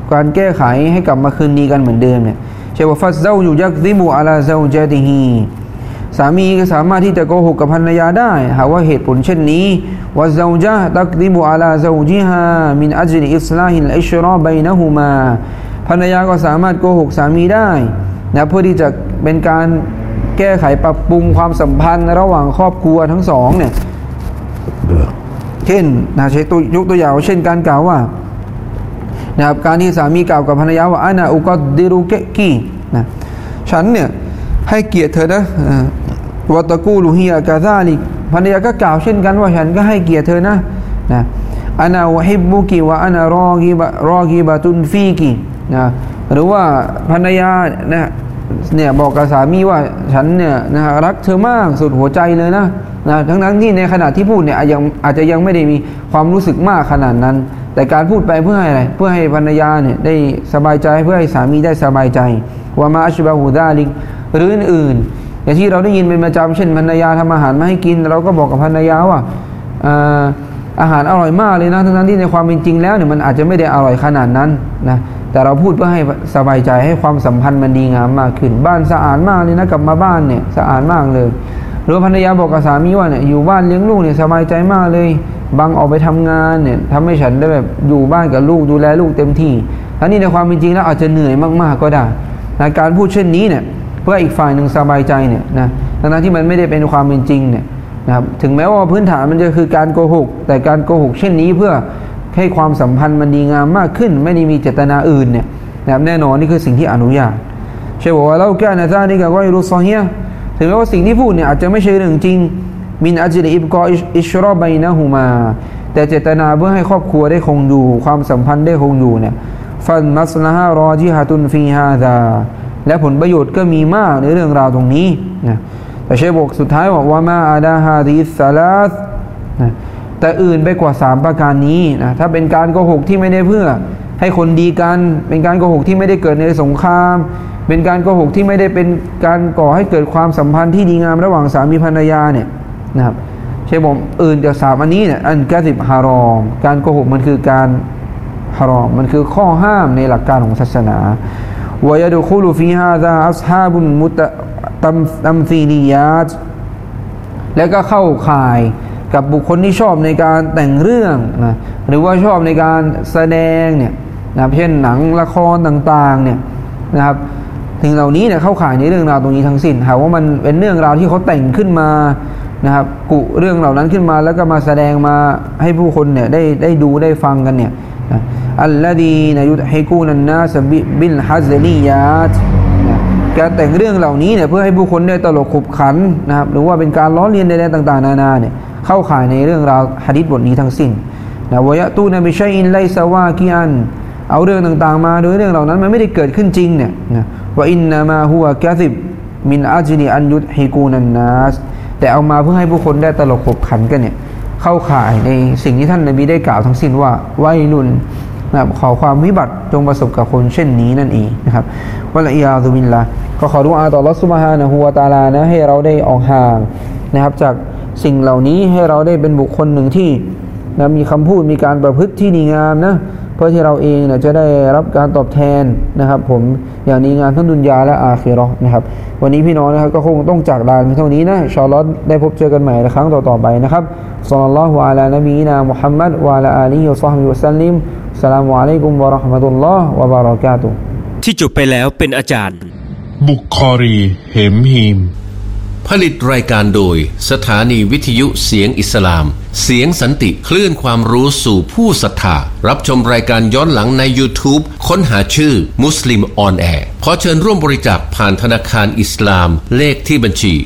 การแก้ไขให้กลับมาคืนดีกันเหมือนเดิมเนี่ยเช่นว่าฟัซเซาอยู่ยักซิบุอาลาเซาจติฮีสามีก็สามารถที่จะโกหกกับภรรยาได้หากว่าเหตุผลเช่นนี้วะซาวญะตักดิบุอาลาซาวจิฮามินอัจลิอิสลาฮิลอิชรอบัยนะฮูมาภรรยาก็สามารถโกหกสามีได้นะเพื่อที่จะเป็นการแก้ไขปรับปรุงความสัมพันธ์ระหว่างครอบครัวทั้งสองเนี่ยเช่นนะใช้ตัวยกตัวอย่างเช่นการกล่าวว่านะครับการที่สามีกล่าวกับภรรยาว่าอานะอุกอดดิรุเกกีนะฉันเนี่ยให้เกียรติเธอนะวะตะกูลุฮียะกะซาลิกภรรยาก็กล่าวเช่นกันว่าฉันก็ให้เกียรติเธอนะอานะวะฮิบบุกิวะอานะรอกีบะตุนฟีกินะหรือว่าภรรยาเนี่ยบอกกับสามีว่าฉันเนี่ยนะรักเธอมากสุดหัวใจเลยนะทั้งที่ในขณะที่พูดเนี่ยอาจจะยังไม่ได้มีความรู้สึกมากขนาดนั้นแต่การพูดไปเพื่อให้อะไรเพื่อให้ภรรยาเนี่ยได้สบายใจเพื่อให้สามีได้สบายใจว่ามาอัชบะฮูซาลิกหรืออื่นๆอย่างที่เราได้ยินเป็นประจำเช่นภรรยาทำอาหารมาให้กินเราก็บอกกับภรรยาว่าอาหารอร่อยมากเลยนะทั้งที่ในความเป็นจริงแล้วเนี่ยมันอาจจะไม่ได้อร่อยขนาดนั้นนะแต่เราพูดเพื่อให้สบายใจให้ความสัมพันธ์มันดีงามมากขึ้นบ้านสะอาดมากเลยนะกลับมาบ้านเนี่ยสะอาดมากเลยหรือภรรยาบอกกับสามีว่าเนี่ยอยู่บ้านเลี้ยงลูกเนี่ยสบายใจมากเลยบางออกไปทำงานเนี่ยทำให้ฉันได้แบบอยู่บ้านกับลูกดูแลลูกเต็มที่ทั้งนี้ในความเป็นจริงแล้วอาจจะเหนื่อยมากๆก็ได้นะการพูดเช่นนี้เนี่ยเพื่ออีกฝ่ายหนึ่งสบายใจเนี่ยนะทั้งที่มันไม่ได้เป็นความเป็นจริงเนี่ยนะครับถึงแม้ว่าพื้นฐานมันจะคือการโกหกแต่การโกหกเช่นนี้เพื่อให้ความสัมพันธ์มันดีงามมากขึ้นไม่ได้มีเจตนาอื่นเนี่ยนะครับแน่นอนนี่คือสิ่งที่อนุญาตเช่นว่าเราแก้นะซานี่ก็อิรุซอฮียะถึงแม้ว่าสิ่งที่พูดเนี่ยอาจจะไม่ใช่เรื่องจริงมินอัจลิอิบกออิชรอบัยนะฮูมาแต่เจตนาเพื่อให้ครอบครัวได้คงอยู่ความสัมพันธ์ได้คงอยู่เนี่ยฟันมัสละฮารอจิฮะตุนฟีฮาซาและผลประโยชน์ก็มีมากในเรื่องราวตรงนี้นะแต่เชฟบอกสุดท้ายบอกว่ามาอาดาฮาดิสซาลาสนะแต่อื่นไปกว่า3ประการนี้นะถ้าเป็นการโกหกที่ไม่ได้เพื่อให้คนดีกันเป็นการโกหกที่ไม่ได้เกิดในสงครามเป็นการโกหกที่ไม่ได้เป็นการก่อให้เกิดความสัมพันธ์ที่ดีงามระหว่างสามีภรรยาเนี่ยนะครับเชฟบอกอื่นจาก3อันนี้เนี่ยอันกะซิบฮารอมการโกหกมันคือการฮารอมมันคือข้อห้ามในหลักการของศาสนาวะยะดุคุลุฟีฮาซาอัศฮาบุนมุตตัมซีลียาตแล้วก็เข้าข่ายกับบุคคลที่ชอบในการแต่งเรื่องนะหรือว่าชอบในการแสดงเนี่ยนะเช่นหนังละครต่างๆเนี่ยนะครับสิ่งเหล่านี้เนี่ยเข้าข่ายในเรื่องราวตรงนี้ทั้งสิ้นหากว่ามันเป็นเรื่องราวที่เขาแต่งขึ้นมานะครับกุเรื่องเหล่านั้นขึ้นมาแล้วก็มาแสดงมาให้ผู้คนเนี่ยได้ดูได้ฟังกันเนี่ยอัลลดีนยุตฮิกูนันนาสบิลฮัซลียาตการแต่งเรื่องเหล่านี้เนี่ยเพื่อให้ผู้คนได้ตลกขบขันนะครับหรือว่าเป็นการล้อเลียนใดๆต่างๆนานาเนี่ยเข้าข่ายในเรื่องราวหะดีษบทนี้ทั้งสิ้นนะวะยะตูนะบิชัยอินไลซาวากิอันเอาเรื่องต่างๆมาโดยเรื่องเหล่านั้นมันไม่ได้เกิดขึ้นจริงเนี่ยนะวะอินนามาฮุวะกะซิบมินอัจลิอันยุตฮิกูนันนาสแต่เอามาเพื่อให้ผู้คนได้ตลกขบขันกันเนี่ยเข้าข่ายในสิ่งที่ท่านนบีได้กล่าวทั้งสิ้นว่าไวลุนนะครับขอความวิบัติจงประสบกับคนเช่นนี้นั่นเองนะครับวะละอิยาซุบิลลาห์ก็ขอดุอาต่ออัลเลาะห์ซุบฮานะฮูวะตะอาลานะให้เราได้ออกห่างนะครับจากสิ่งเหล่านี้ให้เราได้เป็นบุคคลหนึ่งที่นะมีคำพูดมีการประพฤติที่ดีงามนะเพื่อที่เราเองเนี่ยจะได้รับการตอบแทนนะครับผมอย่างดีงามทั้งดุนยาและอาคิเราะห์นะครับวันนี้พี่น้องนะครับก็คงต้องจากลาเพียงเท่านี้นะอินชาอัลเลาะห์ได้พบเจอกันใหม่ในครั้งต่อๆไปนะครับศ็อลลัลลอฮุอะลานบีนะมุฮัมมัดวะอะลาอาลีฮิวะศอฮบิฮิวะซัลลิมอัสสลามุอะลัยกุมวะเราะห์มะตุลลอฮ์วะบะเราะกาตุฮ์ที่จบไปแล้วเป็นอาจารย์บุคอรีเหมฮีมผลิตรายการโดยสถานีวิทยุเสียงอิสลามเสียงสันติคลื่นความรู้สู่ผู้ศรัทธารับชมรายการย้อนหลังใน YouTube ค้นหาชื่อมุสลิมออนแอร์ขอเชิญร่วมบริจาคผ่านธนาคารอิสลามเลขที่บัญชี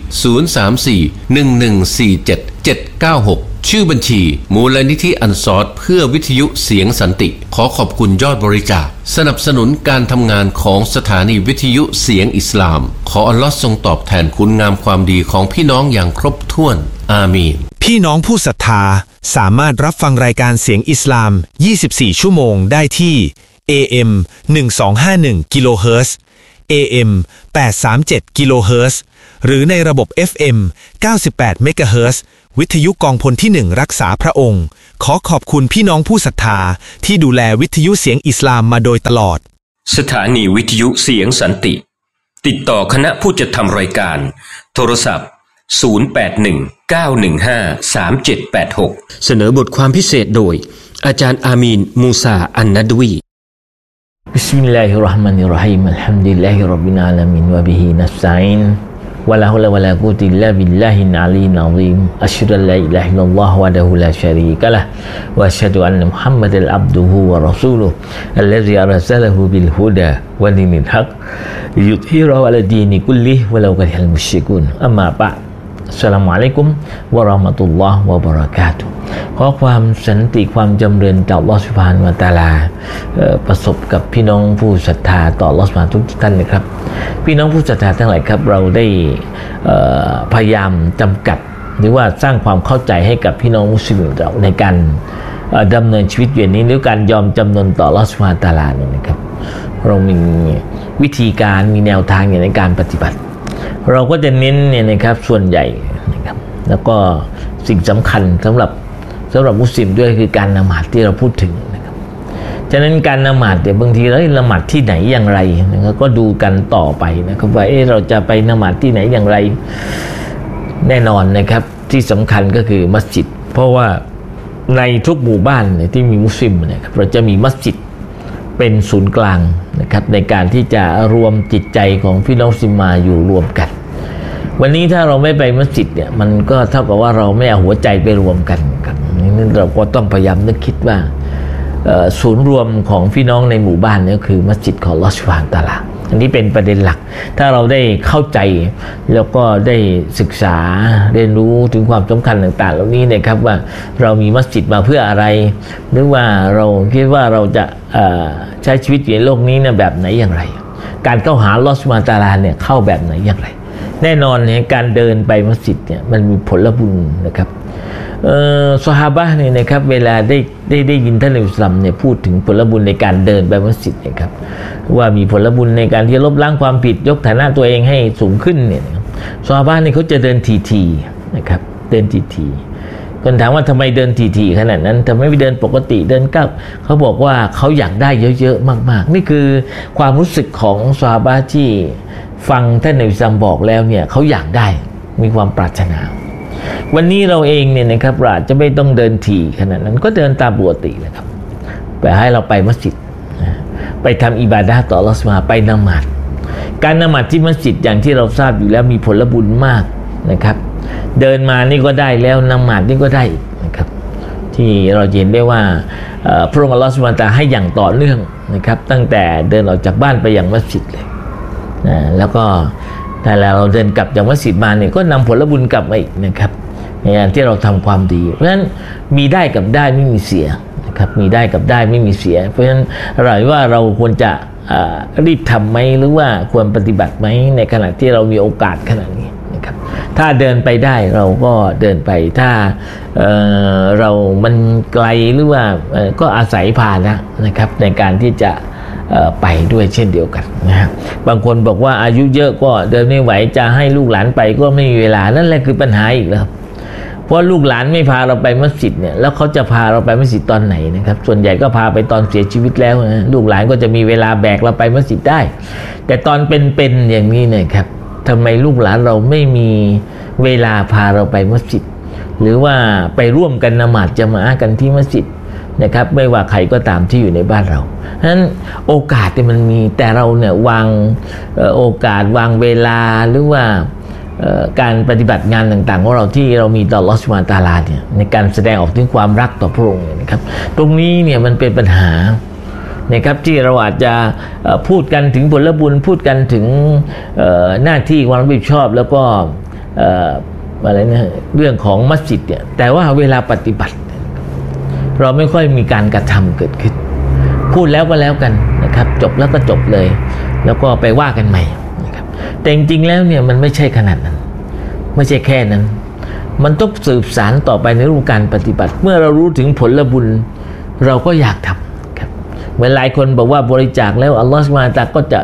034-1147-796ชื่อบัญชีมูลนิธิอันซอรเพื่อวิทยุเสียงสันติขอขอบคุณยอดบริจาคสนับสนุนการทำงานของสถานีวิทยุเสียงอิสลามขออัลเลาะห์ทรงตอบแทนคุณงามความดีของพี่น้องอย่างครบถ้วนอามีนพี่น้องผู้ศรัทธาสามารถรับฟังรายการเสียงอิสลาม24ชั่วโมงได้ที่ AM 1251กิโลเฮิรตซ์ AM 837 กิโลเฮิรตซ์หรือในระบบ FM 98 เมกะเฮิรตซ์วิทยุกองพลที่ 1รักษาพระองค์ขอขอบคุณพี่น้องผู้ศรัทธาที่ดูแลวิทยุเสียงอิสลามมาโดยตลอดสถานีวิทยุเสียงสันติติดต่อคณะผู้จัดทำรายการโทรศัพท์0819153786เสนอบทความพิเศษโดยอาจารย์อามีนมูซาอันนัดวีบิสมิลลาฮิรเราะห์มานิรเราะฮีมอัลฮัมดุลิลลาฮิร็อบบิลอาลามีนวะบิฮินัสตะอีนวะลาฮาวละวะลากุวะตะอิลลาบิลลาฮิลอะลีอัลอะซีมอัชฮะดุอัลลาอิลาฮะอิลลัลลอฮวะดะฮูลาชะรีกะละฮ์วะอัชฮะดุอันนะมุฮัมมัดันอับดุฮุวะรอซูลุฮุอัลลซีอัรซะละฮูบิลฮุดาวะดีนิลฮักลิยุฏฮิเราะฮุอะลาดีนิกุลลิฮิวะลาวกะริฮัลมุชริกูนอัมมาบะอ์อัสสลามุอะลัยกุมวะเราะห์มะตุลลอฮ์วะบะเราะกาตุฮ์ขอความสันติความจำเริญจากอัลเลาะห์ซุบฮานะฮูวะตะอาลาประสบกับพี่น้องผู้ศรัทธาต่ออัลเลาะห์ซุบฮานะฮูวะตะอาลาทุกท่านนะครับพี่น้องผู้ศรัทธาทั้งหลายครับเราได้พยายามจำกัดหรือว่าสร้างความเข้าใจให้กับพี่น้องมุสลิมเราในการดำเนินชีวิตอย่างนี้หรือการยอมจำนนต่ออัลเลาะห์ซุบฮานะฮูวะตะอาลาเนี่ยนะครับเรามีวิธีการมีแนวทางในการปฏิบัติเราก็จะเน้นเนี่ยนะครับส่วนใหญ่นะครับแล้วก็สิ่งสำคัญสำหรับมุสลิมด้วยคือการละหมาดที่เราพูดถึงนะครับฉะนั้นการละหมาดเนี่ยบางทีเราละหมาดที่ไหนอย่างไรนะครับก็ดูกันต่อไปนะครับว่าเราจะไปละหมาดที่ไหนอย่างไรแน่นอนนะครับที่สำคัญก็คือมัสยิดเพราะว่าในทุกหมู่บ้านเนี่ยที่มีมุสลิมนะครับเราจะมีมัสยิดเป็นศูนย์กลางนะครับในการที่จะรวมจิตใจของพี่น้องมุสลิมมาอยู่รวมกันวันนี้ถ้าเราไม่ไปมัสยิดเนี่ยมันก็เท่ากับว่าเราไม่เอาหัวใจไปรวมกันครับนี่เราก็ต้องพยายามนึกคิดว่าศูนย์รวมของพี่น้องในหมู่บ้านเนี่ยคือมัสยิดของอัลเลาะห์ซุบฮานะฮูวะตะอาลาอันนี้เป็นประเด็นหลักถ้าเราได้เข้าใจแล้วก็ได้ศึกษาเรียนรู้ถึงความสำคัญต่างๆเหล่านี้นะครับว่าเรามีมัสยิดมาเพื่ออะไรหรือว่าเราคิดว่าเราจะใช้ชีวิตในโลกนี้เนี่ยแบบไหนอย่างไรการเข้าหาอัลเลาะห์ซุบฮานะฮูวะตะอาลาเนี่ยเข้าแบบไหนอย่างไรแน่นอนเนี่ยการเดินไปมัสยิดเนี่ยมันมีผลบุญนะครับซอฮาบะห์เนี่ยนะครับเวลาได้ยินท่านอิสลามเนี่ยพูดถึงผลบุญในการเดินไปมัสยิดนะครับว่ามีผลบุญในการที่ลบล้างความผิดยกฐานะตัวเองให้สูงขึ้นเนี่ยซอฮาบะห์เนี่ยเขาจะเดินทีๆนะครับเดินทีๆคนถามว่าทำไมเดินทีๆขนาดนั้นทำไมไม่เดินปกติเดินก้าวเขาบอกว่าเขาอยากได้เยอะๆมากๆนี่คือความรู้สึกของซอฮาบะห์ที่ฟังท่านอิสลามบอกแล้วเนี่ยเขาอยากได้มีความปรารถนาวันนี้เราเองเนี่ยนะครับเราจะไม่ต้องเดินถี่ขนาดนั้นก็เดินตามปกตินะครับไปให้เราไปมัสยิดไปทำอิบาดะห์ต่ออัลเลาะห์ซุบฮานะฮูวะตะอาลาไปละหมาดการละหมาดที่มัสยิดอย่างที่เราทราบอยู่แล้วมีผลบุญมากนะครับเดินมานี่ก็ได้แล้วละหมาดนี่ก็ได้นะครับที่เราเห็นได้ว่าพระองค์อัลเลาะห์ซุบฮานะฮูวะตะอาลาให้อย่างต่อเนื่องนะครับตั้งแต่เดินออกจากบ้านไปยังมัสยิดเลยแล้วก็แต่แล้วเราเดินกลับจากมัสยิดมาเนี่ยก็นำผลบุญกลับมาอีกนะครับในการที่เราทำความดีเพราะฉะนั้นมีได้กับได้ไม่มีเสียนะครับมีได้กับได้ไม่มีเสียเพราะฉะนั้นเราว่าเราควรจะรีบทำไหมหรือว่าควรปฏิบัติไหมในขณะที่เรามีโอกาสขนาดนี้นะครับถ้าเดินไปได้เราก็เดินไปถ้าเรามันไกลหรือว่าก็อาศัยพาหนะนะครับในการที่จะไปด้วยเช่นเดียวกันนะครับบางคนบอกว่าอายุเยอะก็เดินไม่ไหวจะให้ลูกหลานไปก็ไม่มีเวลานั่นแหละคือปัญหาอีกแล้วเพราะลูกหลานไม่พาเราไปมัสยิดเนี่ยแล้วเขาจะพาเราไปมัสยิดตอนไหนนะครับส่วนใหญ่ก็พาไปตอนเสียชีวิตแล้วนะลูกหลานก็จะมีเวลาแบกเราไปมัสยิดได้แต่ตอนเป็นอย่างนี้เนี่ยครับทำไมลูกหลานเราไม่มีเวลาพาเราไปมัสยิดหรือว่าไปร่วมกันละหมาดญะมาอะห์กันที่มัสยิดนะครับไม่ว่าใครก็ตามที่อยู่ในบ้านเราฉะนั้นโอกาสที่มันมีแต่เราเนี่ยวางโอกาสวางเวลาหรือว่าการปฏิบัติงานต่างๆของเราที่เรามีต่ออัลเลาะห์ซุบฮานะฮูวะตะอาลาเนี่ยในการแสดงออกถึงความรักต่อพระองค์นะครับตรงนี้เนี่ยมันเป็นปัญหานะครับที่เราอาจจะพูดกันถึงผลบุญพูดกันถึงหน้าที่ความรับผิดชอบแล้วก็อะไรนะเรื่องของมัสยิดเนี่ยแต่ว่าเวลาปฏิบัติเราไม่ค่อยมีการกระทำเกิดขึ้นพูดแล้วก็แล้วกันนะครับจบแล้วก็จบเลยแล้วก็ไปว่ากันใหม่นะครับแต่จริงๆแล้วเนี่ยมันไม่ใช่ขนาดนั้นไม่ใช่แค่นั้นมันต้องสืบสานต่อไปในรูปการปฏิบัติเมื่อเรารู้ถึงผลบุญเราก็อยากทำครับเหมือนหลายคนบอกว่าบริจาคแล้วอัลลอฮฺซุบฮานะฮูวะตะอาลาก็จะ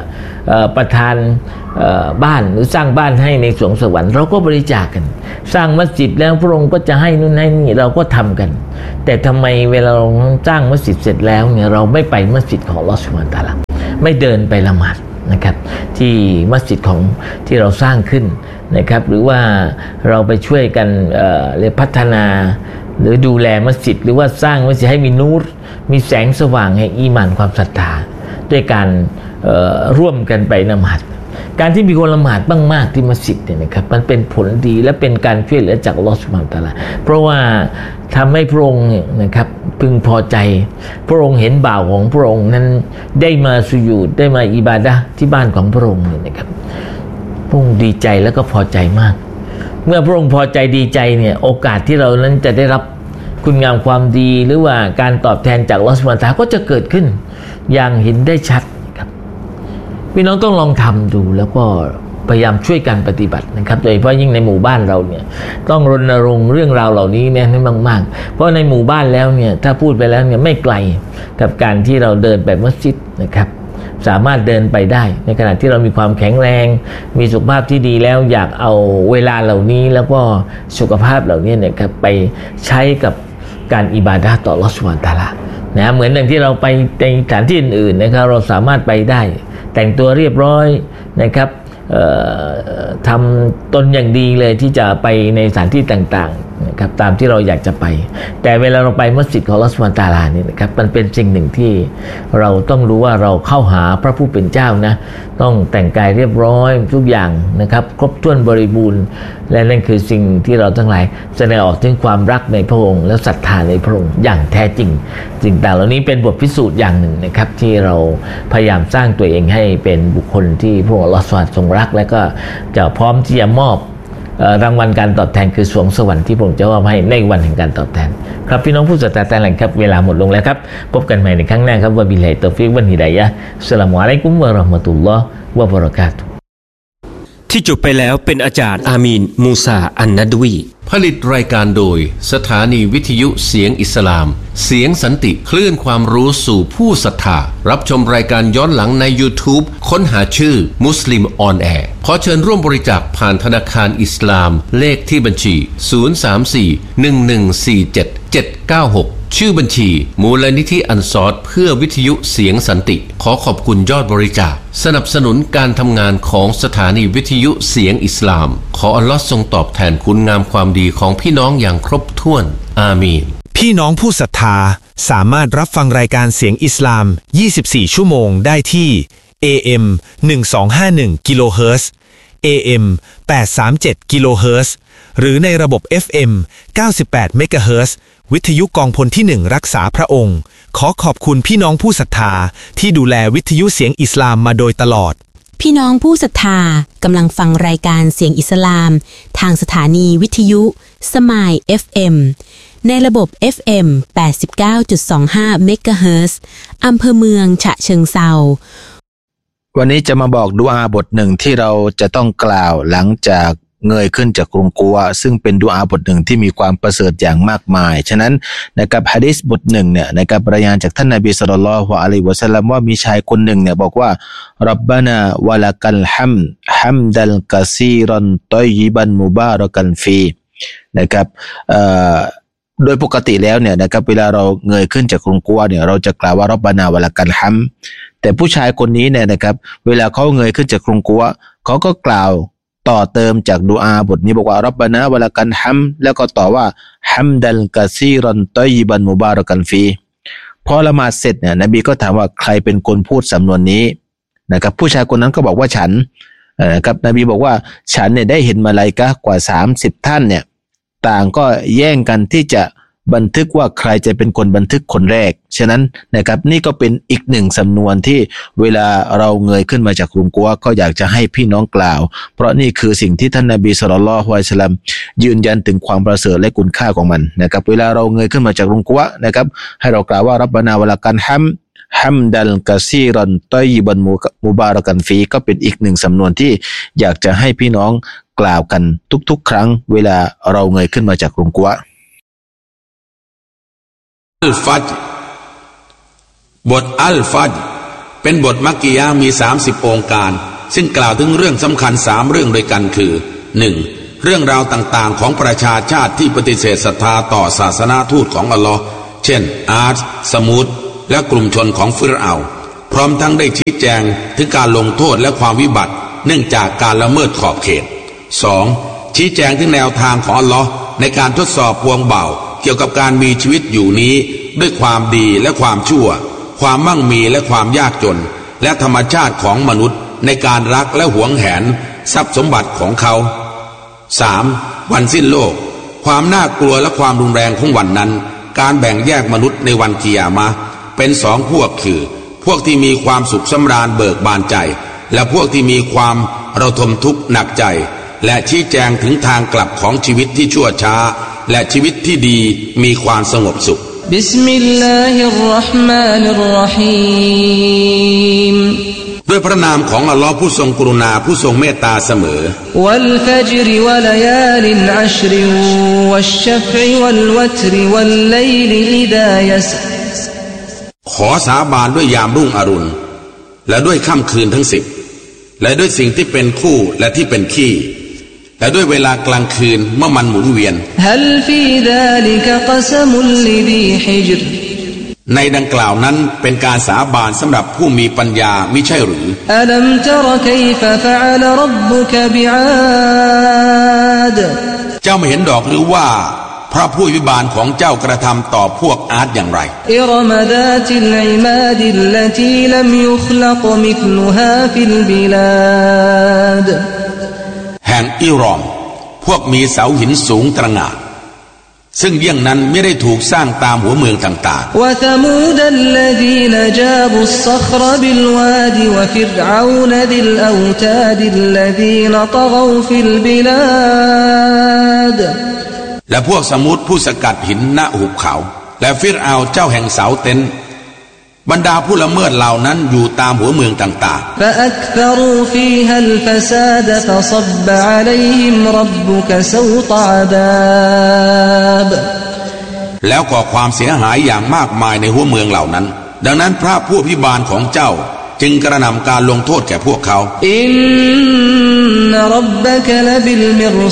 ประทานบ้านหรือสร้างบ้านให้ในสวงสวรรค์เราก็บริจาคกันสร้างมัสยิดแล้วพระองค์ก็จะให้นู่นให้นี่เราก็ทำกันแต่ทำไมเวลาเราสร้างมัสยิดเสร็จแล้วเนี่ยเราไม่ไปมัสยิดของอัลเลาะห์ซุบฮานะฮูวะตะอาลาไม่เดินไปละหมาดนะครับที่มัสยิดของที่เราสร้างขึ้นนะครับหรือว่าเราไปช่วยกันเรียกพัฒนาหรือดูแลมัสยิดหรือว่าสร้างมัสยิดให้มีนูรมีแสงสว่างแห่งอีหม่านความศรัทธาด้วยการร่วมกันไปละหมาดการที่มีคนละหมาดมากๆที่มัสยิดเนี่ยนะครับมันเป็นผลดีและเป็นการช่วยเหลือจากอัลเลาะห์ซุบฮานะฮูวะตะอาลาเพราะว่าทำให้พระองค์นะครับพึงพอใจพระองค์เห็นบ่าวของพระองค์นั้นได้มาสุญูดได้มาอิบาดะห์ที่บ้านของพระองค์เนี่ยนะครับพระองค์ดีใจแล้วก็พอใจมากเมื่อพระองค์พอใจดีใจเนี่ยโอกาสที่เรานั้นจะได้รับคุณงามความดีหรือว่าการตอบแทนจากอัลเลาะห์ซุบฮานะฮูวะตะอาลาก็จะเกิดขึ้นอย่างเห็นได้ชัดพี่น้องต้องลองทำดูแล้วก็พยายามช่วยกันปฏิบัตินะครับโดยเฉพาะยิ่งในหมู่บ้านเราเนี่ยต้องรณรงค์เรื่องราวเหล่านี้เนี่ยให้มากๆเพราะในหมู่บ้านแล้วเนี่ยถ้าพูดไปแล้วเนี่ยไม่ไกลกับการที่เราเดินไปมัสยิดนะครับสามารถเดินไปได้ในขณะที่เรามีความแข็งแรงมีสุขภาพที่ดีแล้วอยากเอาเวลาเหล่านี้แล้วก็สุขภาพเหล่านี้เนี่ยครับไปใช้กับการอิบาดะห์ต่ออัลเลาะห์ซุบฮานะฮูวะตะอาลานะเหมือนอย่างที่เราไปในสถานที่อื่นๆนะครับเราสามารถไปได้แต่งตัวเรียบร้อยนะครับทำตนอย่างดีเลยที่จะไปในสถานที่ต่างๆนะครับตามที่เราอยากจะไปแต่เวลาเราไปมัสยิดของอัลเลาะห์ซุบฮานะฮูวะตะอาลานี่นะครับมันเป็นสิ่งหนึ่งที่เราต้องรู้ว่าเราเข้าหาพระผู้เป็นเจ้านะต้องแต่งกายเรียบร้อยทุกอย่างนะครับครบถ้วนบริบูรณ์และนั่นคือสิ่งที่เราทั้งหลายแสดงออกถึงความรักในพระองค์และศรัทธาในพระองค์อย่างแท้จริงสิ่งต่างเหล่านี้เป็นบทพิสูจน์อย่างหนึ่งนะครับที่เราพยายามสร้างตัวเองให้เป็นบุคคลที่พระองค์อัลเลาะห์ซุบฮานะฮูวะตะอาลาทรงรักและก็จะพร้อมที่จะมอบรางวัลการตอบแทนคือสวงสวรรค์ที่ผมจะมอบให้ในวันแห่งการตอบแทนครับพี่น้องผู้ศรัทธาทั้งหลายครับเวลาหมดลงแล้วครับพบกันใหม่ในครั้งหน้าครับวะบิลลาฮิตตอฟิกวัลฮิดายะฮ์อัสสลามุอะลัยกุมวะเราะห์มะตุลลอฮ์วะบะเราะกาตุฮ์ที่จบไปแล้วเป็นอาจารย์อามีนมูซาอันนัดวีผลิตรายการโดยสถานีวิทยุเสียงอิสลามเสียงสันติคลื่นความรู้สู่ผู้ศรัทธารับชมรายการย้อนหลังใน YouTube ค้นหาชื่อมุสลิมออนแอร์ขอเชิญร่วมบริจาคผ่านธนาคารอิสลามเลขที่บัญชี034-1147-796ชื่อบัญชีมูลนิธิอันซอรเพื่อวิทยุเสียงสันติขอขอบคุณยอดบริจาคสนับสนุนการทำงานของสถานีวิทยุเสียงอิสลามขออัลเลาะห์ทรงตอบแทนคุณงามความดีของพี่น้องอย่างครบถ้วนอามีนพี่น้องผู้ศรัทธาสามารถรับฟังรายการเสียงอิสลาม24ชั่วโมงได้ที่ AM 1251กิโลเฮิรตซ์ AM 837กิโลเฮิรตซ์หรือในระบบ FM 98เมกะเฮิรตซ์วิทยุกองพลที่1รักษาพระองค์ขอขอบคุณพี่น้องผู้ศรัทธาที่ดูแลวิทยุเสียงอิสลามมาโดยตลอดพี่น้องผู้ศรัทธากำลังฟังรายการเสียงอิสลามทางสถานีวิทยุสมาย FM ในระบบ FM 89.25เมกะเฮิรตซ์อำเภอเมืองฉะเชิงเทราวันนี้จะมาบอกดุอาบทหนึ่งที่เราจะต้องกล่าวหลังจากเงยขึ้นจากกรุงกัวซึ่งเป็นดุอาบทหนึ่งที่มีความประเสริฐอย่างมากมายฉะนั้นนะครับหะดีษบทหนึ่งเนี่ยนะครับรายงานจากท่านนบีศ็อลลัลลอฮุอะลัยฮิวะซัลลัมว่ามีชายคนหนึ่งเนี่ยบอกว่าร็อบบานาวะลักัลฮัมด์ฮัมดัลกะซีรันฏอยยิบันมุบารักันฟีนะครับโดยปกติแล้วเนี่ยนะครับเวลาเราเงยขึ้นจากกรุงกัวเนี่ยเราจะกล่าวว่าร็อบบานาวะลักัลฮัมด์แต่ผู้ชายคนนี้เนี่ยนะครับเวลาเขาเงยขึ้นจากกรุงกัวเขาก็กล่าวต่อเติมจากดุอาบทนี้บอกว่าร็อบบานาวะลักันฮัมแล้วก็ต่อว่าฮัมดัลกะซีรันฏอยยิบันมุบารักันฟีพอละหมาดเสร็จเนี่ยนบีก็ถามว่าใครเป็นคนพูดสำนวนนี้นะครับผู้ชายคนนั้นก็บอกว่าฉันนะครับนบีบอกว่าฉันเนี่ยได้เห็นมลาอิกะฮ์กว่า30ท่านเนี่ยต่างก็แย่งกันที่จะบันทึกว่าใครจะเป็นคนบันทึกคนแรกฉะนั้นนะครับนี่ก็เป็นอีกหนึ่งสำนวนที่เวลาเราเงยขึ้นมาจากกรุงกัวก็อยากจะให้พี่น้องกล่าวเพราะนี่คือสิ่งที่ท่านนบีศ็อลลัลลอฮุอะลัยฮิวะซัลลัมยืนยันถึงความประเสริฐและคุณค่าของมันนะครับเวลาเราเงยขึ้นมาจากกรุงกัวนะครับให้เรากล่าวว่าร็อบบานาวะลักันฮัมฮัมดัลกะซีรันฏอยยิบันมุบารักันฟีก็เป็นอีกหนึ่งสำนวนที่อยากจะให้พี่น้องกล่าวกันทุกๆครั้งเวลาเราเงยขึ้นมาจากกรุงกัวอัลฟัจบทอัลฟัจเป็นบทมักกิยะห์มี30องค์การซึ่งกล่าวถึงเรื่องสำคัญ3เรื่องด้วยกันคือ 1. เรื่องราวต่างๆของประชาชาติที่ปฏิเสธศรัทธาต่อศาสนาทูตของอัลลอฮ์เช่นอาดสมูดและกลุ่มชนของฟิรเอาน์พร้อมทั้งได้ชี้แจงถึงการลงโทษและความวิบัติเนื่องจากการละเมิดขอบเขต 2. ชี้แจงถึงแนวทางของอัลลอฮ์ในการทดสอบพวงเบาเกี่ยวกับการมีชีวิตอยู่นี้ด้วยความดีและความชั่วความมั่งมีและความยากจนและธรรมชาติของมนุษย์ในการรักและหวงแหนทรัพย์สมบัติของเขา 3. วันสิ้นโลกความน่ากลัวและความรุนแรงของวันนั้นการแบ่งแยกมนุษย์ในวันกิยามะห์เป็น2พวกคือพวกที่มีความสุขสำราญเบิกบานใจและพวกที่มีความระทมทุกข์หนักใจและชี้แจงถึงทางกลับของชีวิตที่ชั่วช้าและชีวิตที่ดีมีความสงบสุขบิสมิลลาฮิรเราะห์มานิรเราะฮีมด้วยพระนามของอัลลอฮ์ผู้ทรงกรุณาผู้ทรงเมตตาเสมอวัลฟัจรวะลายาลินอัชรวัชชัฟอวัลวัตรวัลไลลอิดายัสขอสาบานด้วยยามรุ่งอรุณและด้วยค่ำคืนทั้ง10และด้วยสิ่งที่เป็นคู่และที่เป็นขี้และด้วยเวลากลางคืนเมื่อมันหมุนเวียนฮัลฟีซาลิกกสมุลลิดีฮิจรในดังกล่าวนั้นเป็นการสาบานสำหรับผู้มีปัญญามิใช่หรืออัลัมตรกัยฟะฟะอะลร็อบบุกบิอาดเจ้าไม่เห็นดอกหรือว่าพระผู้วิบาลของเจ้ากระทำต่อพวกอาดอย่างไรอิรมดาติลอิมาดิลลตีลัมยุคลักมิธลุฮาฟิลบิลาดแห่งอิรอมพวกมีเสาหินสูงตระหง่านซึ่งเยี่ยงนั้นไม่ได้ถูกสร้างตามหัวเมืองต่างๆวะธมูดัลลดีนจาบุสศครบิลวาดิวะฟิรเอานดิลอาวตาดิลลดีนตฆวฟิลบิลาดและพวกสมุทรผู้สกัดหินณหุบเขาและฟิรเอาเจ้าแห่งเสาเต็นท์บรรดาผู้ละเมิดเหล่านั้นอยู่ตามหัวเมืองต่างๆแล้วก่อความเสียหายอย่างมากมายในหัวเมืองเหล่านั้นดังนั้นพระผู้พิบาลของเจ้าจึงกระทำการลงโทษแก่พวกเขาอินนรับบะกะลบิลมิร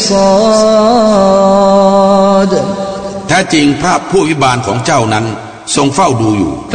ซาดแท้จริงพระผู้พิบาลของเจ้านั้นทรงเฝ้าดูอยู่